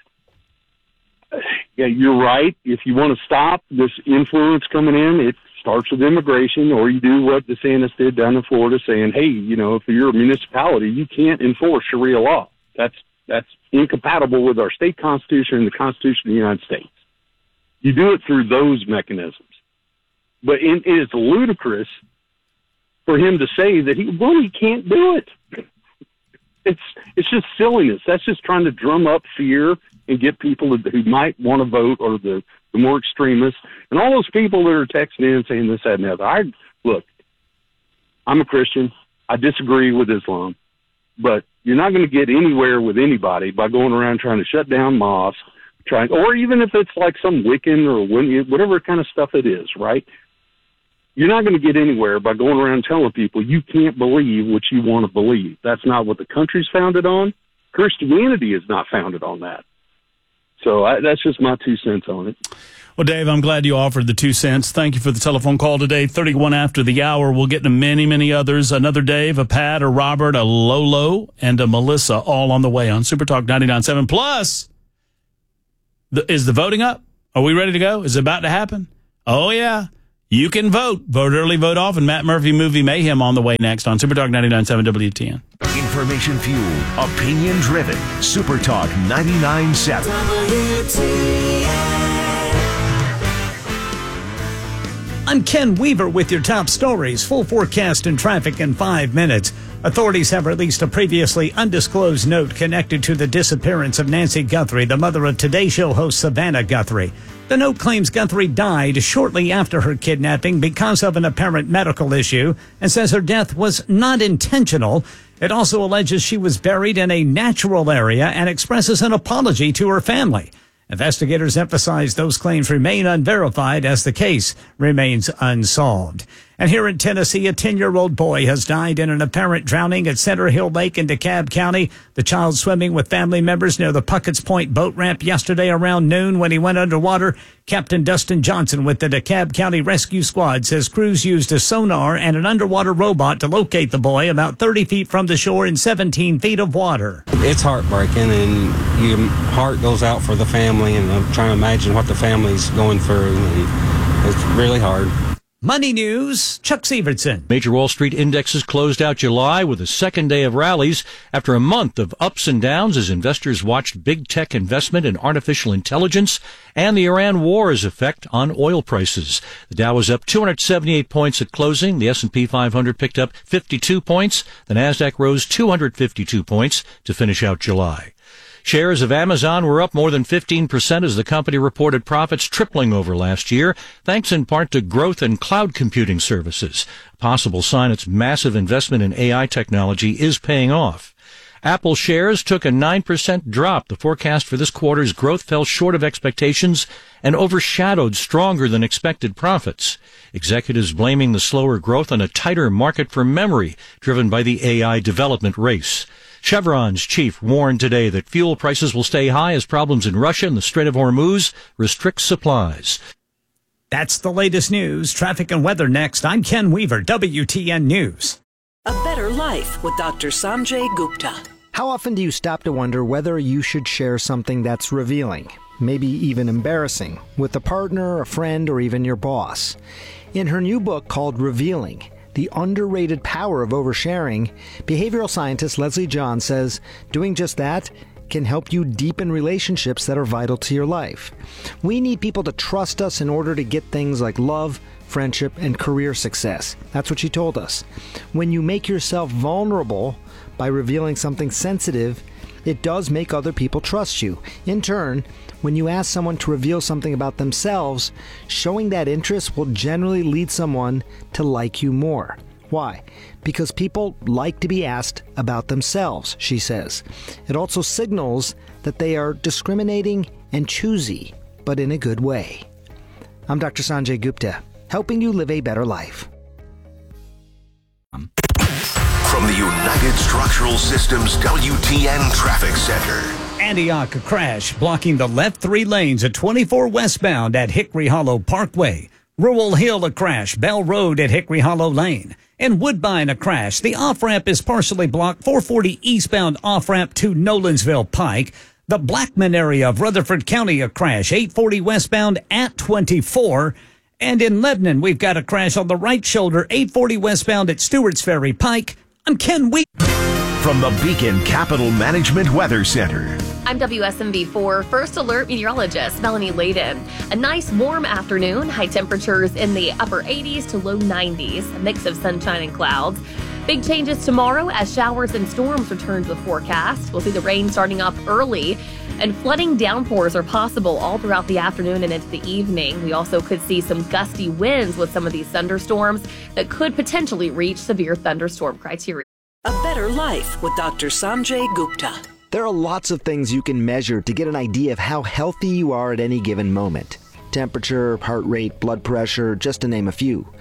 Speaker 17: Yeah, you're right. If you want to stop this influence coming in, it starts with immigration, or you do what DeSantis did down in Florida, saying, hey, if you're a municipality, you can't enforce Sharia law. That's incompatible with our state constitution and the Constitution of the United States. You do it through those mechanisms. But it is ludicrous for him to say that he can't do it. It's just silliness. That's just trying to drum up fear and get people who might want to vote, or the more extremists. And all those people that are texting in saying this, that, and the other. Look, I'm a Christian. I disagree with Islam. But you're not going to get anywhere with anybody by going around trying to shut down mosques, or even if it's like some Wiccan or whatever kind of stuff it is, right? You're not going to get anywhere by going around telling people you can't believe what you want to believe. That's not what the country's founded on. Christianity is not founded on that. So that's just my 2 cents on it.
Speaker 8: Well, Dave, I'm glad you offered the 2 cents. Thank you for the telephone call today. 31 after the hour. We'll get to many, many others. Another Dave, a Pat, a Robert, a Lolo, and a Melissa all on the way on Super Talk 99.7. Plus, is the voting up? Are we ready to go? Is it about to happen? Oh, yeah. You can vote. Vote early, vote often. Matt Murphy Movie Mayhem on the way next on Super Talk 99.7 WTN.
Speaker 2: Information fueled, opinion driven. Super Talk 99.7 WTN.
Speaker 6: I'm Ken Weaver with your top stories. Full forecast and traffic in 5 minutes. Authorities have released a previously undisclosed note connected to the disappearance of Nancy Guthrie, the mother of Today Show host Savannah Guthrie. The note claims Guthrie died shortly after her kidnapping because of an apparent medical issue and says her death was not intentional. It also alleges she was buried in a natural area and expresses an apology to her family. Investigators emphasize those claims remain unverified as the case remains unsolved. And here in Tennessee, a 10-year-old boy has died in an apparent drowning at Center Hill Lake in DeKalb County. The child swimming with family members near the Puckett's Point boat ramp yesterday around noon when he went underwater. Captain Dustin Johnson with the DeKalb County Rescue Squad says crews used a sonar and an underwater robot to locate the boy about 30 feet from the shore in 17 feet of water.
Speaker 18: It's heartbreaking, and your heart goes out for the family, and I'm trying to imagine what the family's going through, and it's really hard.
Speaker 6: Money news, Chuck Severson.
Speaker 11: Major Wall Street indexes closed out July with a second day of rallies after a month of ups and downs as investors watched big tech investment in artificial intelligence and the Iran war's effect on oil prices. The Dow was up 278 points at closing. The S&P 500 picked up 52 points. The Nasdaq rose 252 points to finish out July. Shares of Amazon were up more than 15% as the company reported profits tripling over last year, thanks in part to growth in cloud computing services. A possible sign its massive investment in AI technology is paying off. Apple shares took a 9% drop. The forecast for this quarter's growth fell short of expectations and overshadowed stronger than expected profits. Executives blaming the slower growth on a tighter market for memory, driven by the AI development race. Chevron's chief warned today that fuel prices will stay high as problems in Russia and the Strait of Hormuz restrict supplies.
Speaker 6: That's the latest news. Traffic and weather next. I'm Ken Weaver, WTN News.
Speaker 5: A better life with Dr. Sanjay Gupta.
Speaker 1: How often do you stop to wonder whether you should share something that's revealing, maybe even embarrassing, with a partner, a friend, or even your boss? In her new book called Revealing, The Underrated Power of Oversharing, behavioral scientist Leslie John says doing just that can help you deepen relationships that are vital to your life. We need people to trust us in order to get things like love, friendship, and career success. That's what she told us. When you make yourself vulnerable by revealing something sensitive, it does make other people trust you. In turn, when you ask someone to reveal something about themselves, showing that interest will generally lead someone to like you more. Why? Because people like to be asked about themselves, she says. It also signals that they are discriminating and choosy, but in a good way. I'm Dr. Sanjay Gupta, helping you live a better life.
Speaker 2: From the United Structural Systems WTN Traffic Center.
Speaker 6: Antioch, a crash blocking the left 3 lanes at 24 westbound at Hickory Hollow Parkway. Rural Hill, a crash, Bell Road at Hickory Hollow Lane. In Woodbine, a crash. The off-ramp is partially blocked. 440 eastbound off-ramp to Nolensville Pike. The Blackman area of Rutherford County, a crash. 840 westbound at 24. And in Lebanon, we've got a crash on the right shoulder. 840 westbound at Stewart's Ferry Pike. I'm Ken Weaver.
Speaker 2: From the Beacon Capital Management Weather Center.
Speaker 13: I'm WSMV4 First Alert Meteorologist Melanie Layden. A nice warm afternoon, high temperatures in the upper 80s to low 90s, a mix of sunshine and clouds. Big changes tomorrow as showers and storms return to the forecast. We'll see the rain starting up early, and flooding downpours are possible all throughout the afternoon and into the evening. We also could see some gusty winds with some of these thunderstorms that could potentially reach severe thunderstorm criteria.
Speaker 5: A better life with Dr. Sanjay Gupta.
Speaker 1: There are lots of things you can measure to get an idea of how healthy you are at any given moment. Temperature, heart rate, blood pressure, just to name a few.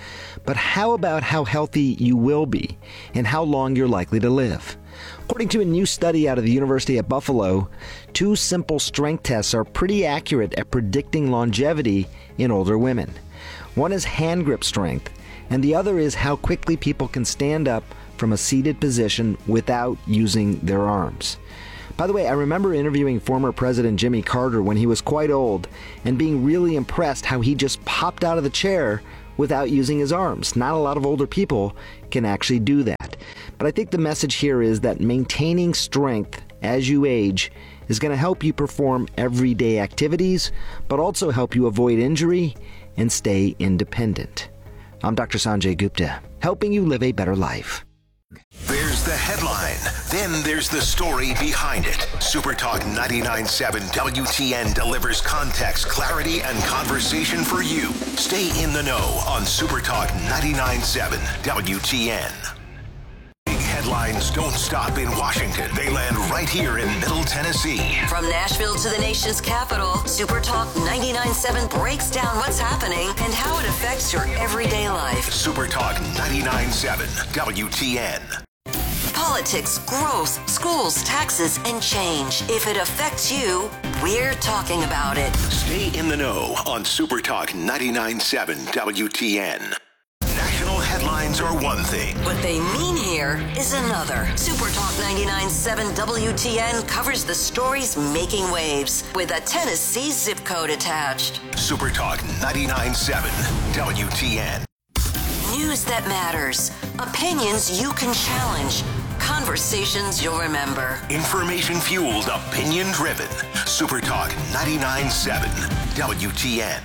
Speaker 1: But how about how healthy you will be and how long you're likely to live? According to a new study out of the University at Buffalo, 2 simple strength tests are pretty accurate at predicting longevity in older women. One is hand grip strength, and the other is how quickly people can stand up from a seated position without using their arms. By the way, I remember interviewing former President Jimmy Carter when he was quite old and being really impressed how he just popped out of the chair without using his arms. Not a lot of older people can actually do that. But I think the message here is that maintaining strength as you age is going to help you perform everyday activities, but also help you avoid injury and stay independent. I'm Dr. Sanjay Gupta, helping you live a better life.
Speaker 2: There's the headline. Then there's the story behind it. SuperTalk 99.7 WTN delivers context, clarity, and conversation for you. Stay in the know on SuperTalk 99.7 WTN. Big headlines don't stop in Washington. They land right here in Middle Tennessee.
Speaker 3: From Nashville to the nation's capital, SuperTalk 99.7 breaks down what's happening and how it affects your everyday life.
Speaker 2: SuperTalk 99.7 WTN.
Speaker 3: Politics, growth, schools, taxes, and change. If it affects you, we're talking about it.
Speaker 2: Stay in the know on SuperTalk 99.7 WTN. National headlines are one thing.
Speaker 3: What they mean here is another. SuperTalk 99.7 WTN covers the stories making waves with a Tennessee zip code attached.
Speaker 2: SuperTalk 99.7 WTN.
Speaker 3: News that matters. Opinions you can challenge. Conversations you'll remember.
Speaker 2: Information-fueled, opinion-driven. SuperTalk 99.7 WTN.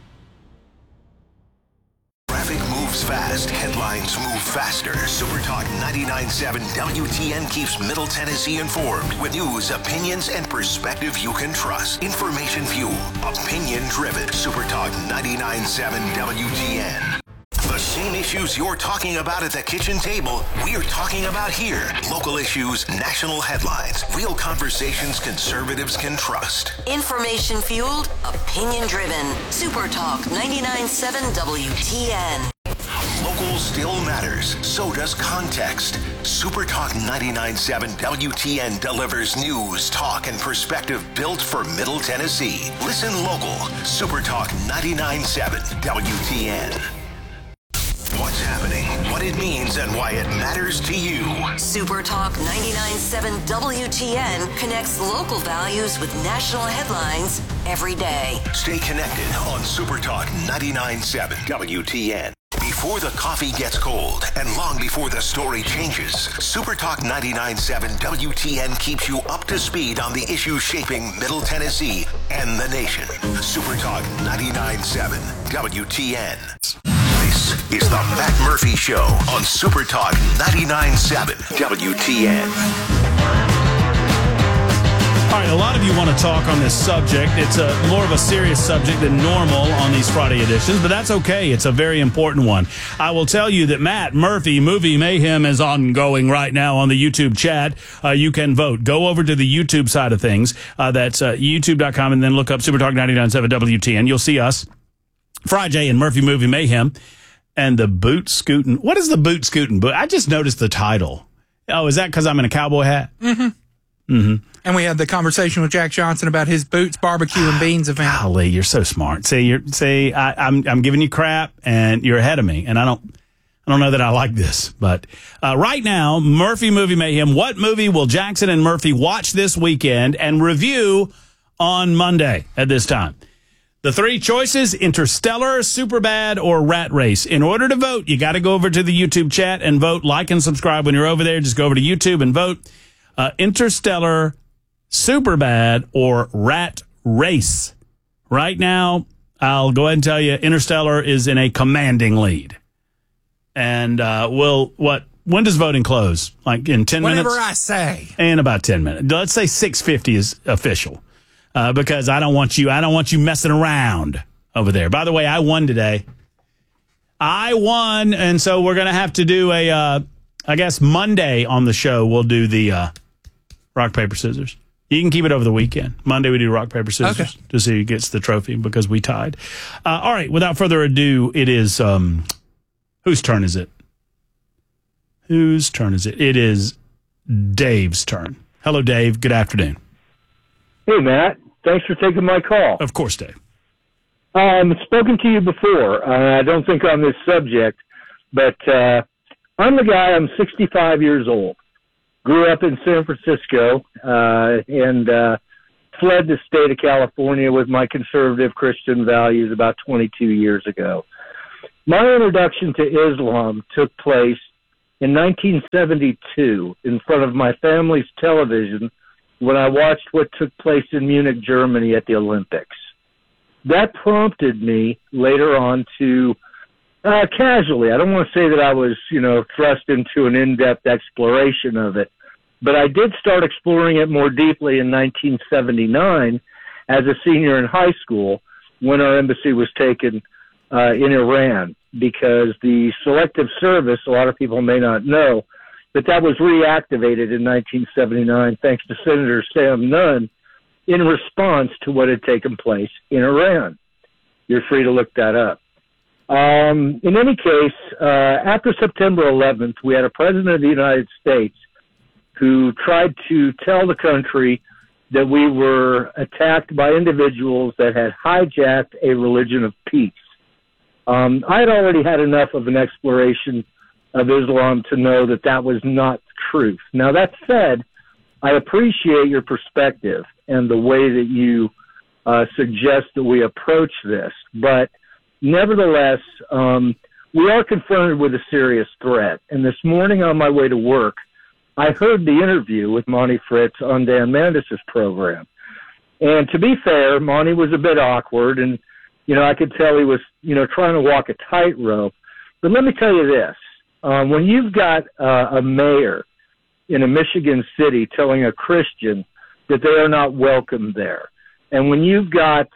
Speaker 2: Traffic moves fast. Headlines move faster. SuperTalk 99.7 WTN keeps Middle Tennessee informed with news, opinions, and perspective you can trust. Information-fueled, opinion-driven. SuperTalk 99.7 WTN. The same issues you're talking about at the kitchen table, we're talking about here. Local issues, national headlines, real conversations conservatives can trust.
Speaker 3: Information-fueled, opinion-driven. SuperTalk 99.7 WTN.
Speaker 2: Local still matters. So does context. SuperTalk 99.7 WTN delivers news, talk, and perspective built for Middle Tennessee. Listen local. SuperTalk 99.7 WTN. What's happening, what it means, and why it matters to you.
Speaker 3: SuperTalk 99.7 WTN connects local values with national headlines every day.
Speaker 2: Stay connected on SuperTalk 99.7 WTN. Before the coffee gets cold and long before the story changes, SuperTalk 99.7 WTN keeps you up to speed on the issues shaping Middle Tennessee and the nation. SuperTalk 99.7 WTN. This is the Matt Murphy Show on SuperTalk 99.7 WTN.
Speaker 8: All right, a lot of you want to talk on this subject. It's more of a serious subject than normal on these Friday editions, but that's okay. It's a very important one. I will tell you that Matt Murphy Movie Mayhem is ongoing right now on the YouTube chat. You can vote. Go over to the YouTube side of things. That's youtube.com, and then look up SuperTalk 99.7 WTN. You'll see us, Friday and Murphy Movie Mayhem, and the boot scooting. What is the boot scooting? I just noticed the title. Oh, is that because I'm in a cowboy hat?
Speaker 14: Mm-hmm.
Speaker 8: Mm-hmm.
Speaker 14: And we had the conversation with Jack Johnson about his Boots Barbecue and Beans event.
Speaker 8: Golly, you're so smart. I'm giving you crap, and you're ahead of me, and I don't know that I like this. But right now, Murphy Movie Mayhem. What movie will Jackson and Murphy watch this weekend and review on Monday at this time? The three choices: Interstellar, Superbad, or Rat Race. In order to vote, you got to go over to the YouTube chat and vote. Like and subscribe when you're over there. Just go over to YouTube and vote. Interstellar, Superbad, or Rat Race. Right now, I'll go ahead and tell you, Interstellar is in a commanding lead. And when does voting close? Like in 10 minutes?
Speaker 14: Whatever I say.
Speaker 8: In about 10 minutes. Let's say 6:50 is official. Because I don't want you messing around over there. By the way, I won today. I won, and so we're going to have to do I guess Monday on the show we'll do the rock, paper, scissors. You can keep it over the weekend. Monday we do rock, paper, scissors to see who gets the trophy because we tied. All right, without further ado, it is who Whose turn is it? Whose turn is it? It is Dave's turn. Hello, Dave. Good afternoon.
Speaker 19: Hey, Matt. Thanks for taking my call.
Speaker 8: Of course, Dave.
Speaker 19: I've spoken to you before. I don't think on this subject, but I'm the guy. I'm 65 years old. Grew up in San Francisco and fled the state of California with my conservative Christian values about 22 years ago. My introduction to Islam took place in 1972 in front of my family's television when I watched what took place in Munich, Germany at the Olympics. That prompted me later on to casually, I don't want to say that I was, thrust into an in-depth exploration of it, but I did start exploring it more deeply in 1979 as a senior in high school when our embassy was taken in Iran, because the Selective Service, a lot of people may not know, but that was reactivated in 1979 thanks to Senator Sam Nunn in response to what had taken place in Iran. You're free to look that up. In any case, after September 11th, we had a president of the United States who tried to tell the country that we were attacked by individuals that had hijacked a religion of peace. I had already had enough of an exploration of Islam to know that that was not truth. Now, that said, I appreciate your perspective and the way that you suggest that we approach this. But nevertheless, we are confronted with a serious threat. And this morning on my way to work, I heard the interview with Monty Fritz on Dan Mandis' program. And to be fair, Monty was a bit awkward, and, I could tell he was, trying to walk a tightrope. But let me tell you this. When you've got a mayor in a Michigan city telling a Christian that they are not welcome there, and when you've got,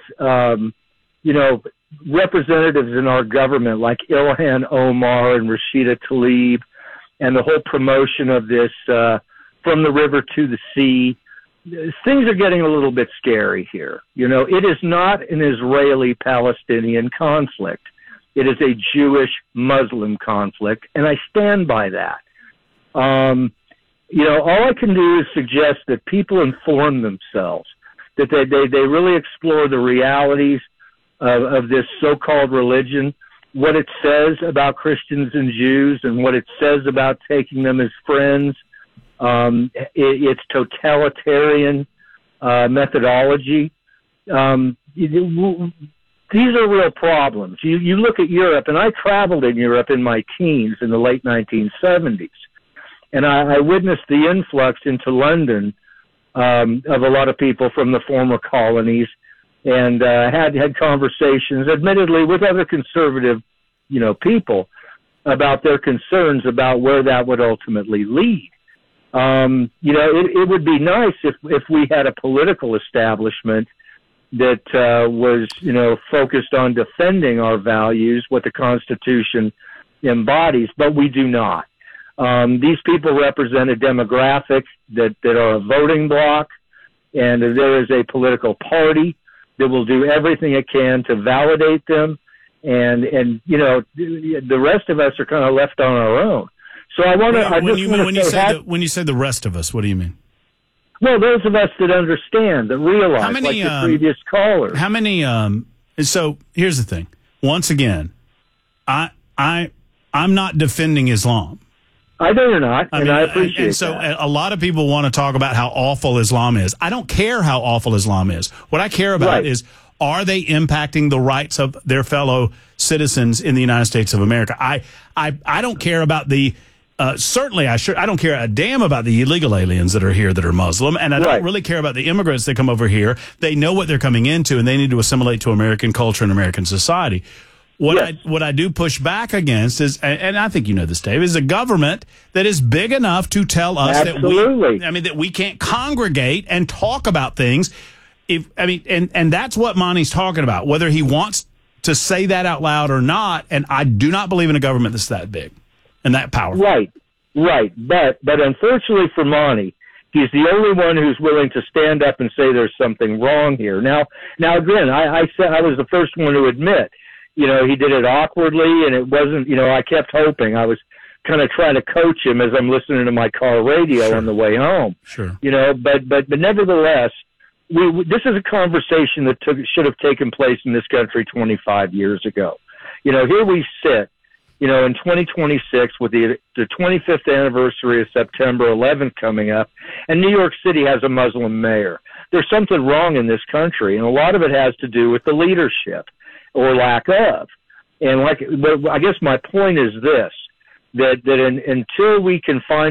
Speaker 19: representatives in our government like Ilhan Omar and Rashida Tlaib, and the whole promotion of this from the river to the sea, things are getting a little bit scary here. It is not an Israeli-Palestinian conflict. It is a Jewish-Muslim conflict, and I stand by that. All I can do is suggest that people inform themselves, that they really explore the realities of this so-called religion, what it says about Christians and Jews, and what it says about taking them as friends, its totalitarian methodology. These are real problems. You look at Europe, and I traveled in Europe in my teens in the late 1970s, and I witnessed the influx into London of a lot of people from the former colonies, and had conversations, admittedly, with other conservative, people about their concerns about where that would ultimately lead. It would be nice if we had a political establishment that was, focused on defending our values, what the Constitution embodies, but we do not. These people represent a demographic that are a voting bloc, and there is a political party that will do everything it can to validate them, and the rest of us are kind of left on our own. So I want to.
Speaker 8: When you say the rest of us, what do you mean?
Speaker 19: Well, those of us that understand, that realize, like the previous caller.
Speaker 8: How many? So here's the thing. Once again, I'm not defending Islam.
Speaker 19: I know you're not, I appreciate
Speaker 8: and so that. A lot of people want to talk about how awful Islam is. I don't care how awful Islam is. What I care about is, are they impacting the rights of their fellow citizens in the United States of America? I don't care about the certainly I don't care a damn about the illegal aliens that are here that are Muslim, and I don't really care about the immigrants that come over here. They know what they're coming into, and they need to assimilate to American culture and American society. What I do push back against is, and I think you know this, Dave, is a government that is big enough to tell us that we can't congregate and talk about things. And that's what Monty's talking about, whether he wants to say that out loud or not. And I do not believe in a government that's that big and that powerful.
Speaker 19: Right. But unfortunately for Monty, he's the only one who's willing to stand up and say there's something wrong here. Now again, I said I was the first one to admit, you know, he did it awkwardly, and it wasn't, you know, I kept hoping. I was kind of trying to coach him as I'm listening to my car radio on the way home.
Speaker 8: Sure.
Speaker 19: You know, but nevertheless, this is a conversation that should have taken place in this country 25 years ago. You know, here we sit, you know, in 2026 with the 25th anniversary of September 11th coming up, and New York City has a Muslim mayor. There's something wrong in this country, and a lot of it has to do with the leadership or lack of. And I guess my point is this, that until we can find